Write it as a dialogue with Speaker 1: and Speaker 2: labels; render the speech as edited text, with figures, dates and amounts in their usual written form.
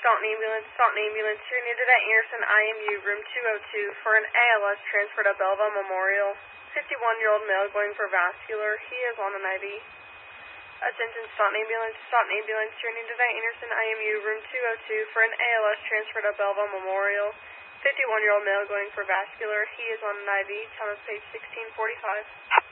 Speaker 1: Staunton Ambulance. You're needed at Anderson IMU, room 202 for an ALS transfer to Belleville Memorial. 51-year-old male going for vascular. He is on an IV. Attention Staunton Ambulance. You're needed at Anderson IMU, room 202 for an ALS transfer to Belleville Memorial. 51-year-old male going for vascular. He is on an IV. Time of page 1645.